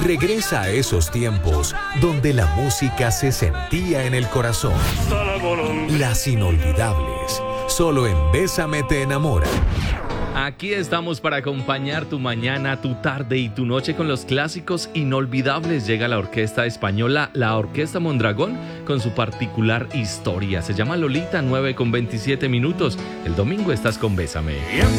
Regresa a esos tiempos donde la música se sentía en el corazón. Las inolvidables, solo en Bésame te enamora. Aquí estamos para acompañar tu mañana, tu tarde y tu noche con los clásicos inolvidables. Llega la orquesta española, la Orquesta Mondragón, con su particular historia. Se llama Lolita, 9:27. El domingo estás con Bésame.